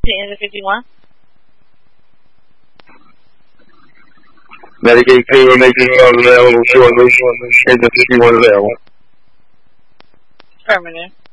Engine 51. Medicaid 2, making available, short, engine 51 available. Affirmative.